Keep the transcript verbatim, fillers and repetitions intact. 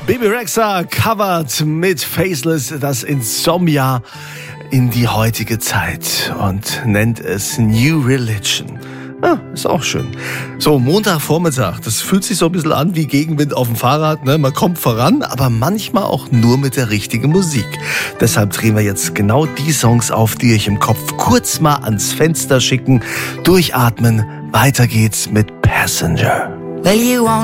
Bebe Rexha covert mit Faceless das Insomnia in die heutige Zeit und nennt es New Religion. Ah, ist auch schön. So, Montagvormittag, das fühlt sich so ein bisschen an wie Gegenwind auf dem Fahrrad. Ne? Man kommt voran, aber manchmal auch nur mit der richtigen Musik. Deshalb drehen wir jetzt genau die Songs auf, die euch im Kopf kurz mal ans Fenster schicken. Durchatmen, weiter geht's mit Passenger. Well, you won't